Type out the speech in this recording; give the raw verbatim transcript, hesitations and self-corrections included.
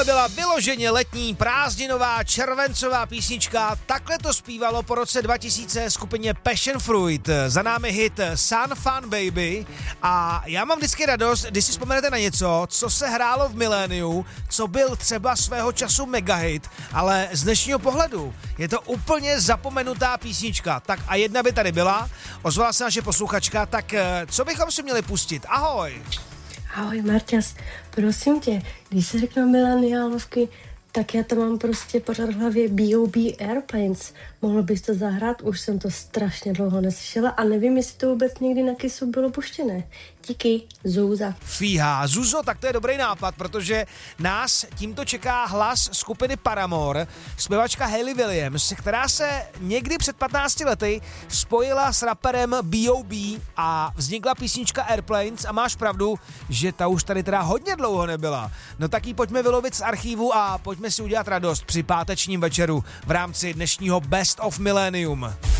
Tohle byla vyloženě letní, prázdninová, červencová písnička. Takhle to zpívalo po roce dva tisíce skupině Passion Fruit. Za námi hit Sun Fun Baby. A já mám vždycky radost, když si vzpomenete na něco, co se hrálo v miléniu, co byl třeba svého času megahit, ale z dnešního pohledu je to úplně zapomenutá písnička. Tak a jedna by tady byla, ozvala se naše posluchačka, tak co bychom si měli pustit? Ahoj! Ahoj Marťas, prosím tě, když se řeknou mileniálovky, tak já to mám prostě pořád v hlavě B O B Airplanes. Mohl bys to zahrát? Už jsem to strašně dlouho neslyšela a nevím, jestli to vůbec někdy na Kissu bylo puštěné. Díky, Zúza. Fíha, Zuzo, tak to je dobrý nápad, protože nás tímto čeká hlas skupiny Paramore, zpěvačka Hayley Williams, která se někdy před patnácti lety spojila s raperem B O B a vznikla písnička Airplanes a máš pravdu, že ta už tady teda hodně dlouho nebyla. No tak ji pojďme vylovit z archívu a pojďme si udělat radost při pátečním večeru v rámci dnešního Best of Millennium.